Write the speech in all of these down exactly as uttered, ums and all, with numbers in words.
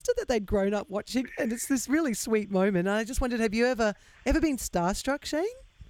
that they'd grown up watching, and it's this really sweet moment. And I just wondered, have you ever ever been starstruck, Shane?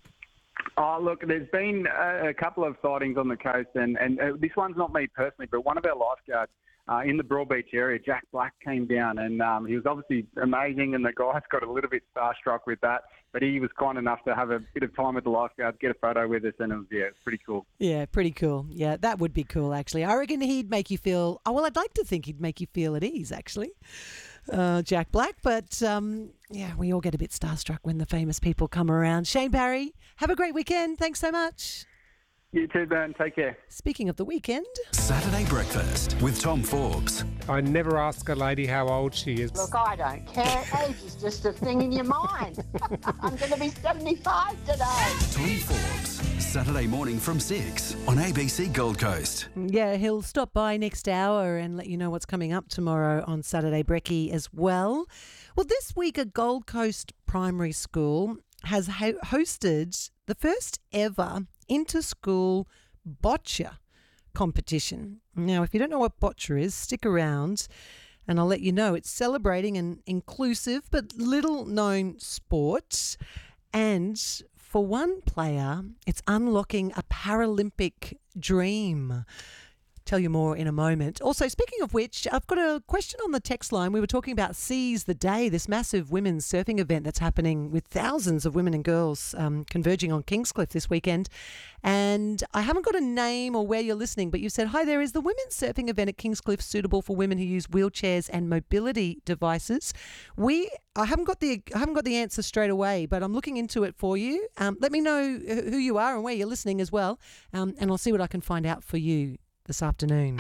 Oh, look, there's been a, a couple of sightings on the coast, and, and uh, this one's not me personally, but one of our lifeguards uh, in the Broadbeach area, Jack Black, came down, and um, he was obviously amazing, and the guys got a little bit starstruck with that, but he was kind enough to have a bit of time with the lifeguards, get a photo with us, and it was, yeah, it's pretty cool. Yeah, pretty cool. Yeah, that would be cool, actually. I reckon he'd make you feel, oh, well, I'd like to think he'd make you feel at ease, actually. Uh, Jack Black, but um, yeah, we all get a bit starstruck when the famous people come around. Shane Barry, have a great weekend. Thanks so much. You too, Ben. Take care. Speaking of the weekend, Saturday Breakfast with Tom Forbes. I never ask a lady how old she is. Look, I don't care. Age is just a thing in your mind. I'm going to be seventy-five today. Tom Forbes. Saturday morning from six on A B C Gold Coast. yeah, he'll stop by next hour and let you know what's coming up tomorrow on Saturday Brekkie as well. Well, this week a Gold Coast primary school has ho- hosted the first ever inter-school boccia competition. Now, if you don't know what boccia is, stick around and I'll let you know. It's celebrating an inclusive but little-known sport, and for one player, it's unlocking a Paralympic dream. Tell you more in a moment. Also, speaking of which, I've got a question on the text line. We were talking about Seize the Day, this massive women's surfing event that's happening with thousands of women and girls um, converging on Kingscliff this weekend. And I haven't got a name or where you're listening, but you said, hi there, is the women's surfing event at Kingscliff suitable for women who use wheelchairs and mobility devices? We, I haven't got the, I haven't got the answer straight away, but I'm looking into it for you. Um, let me know who you are and where you're listening as well, um, and I'll see what I can find out for you this afternoon.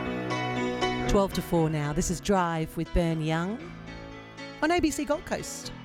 twelve to four now. This is Drive with Bern Young on A B C Gold Coast.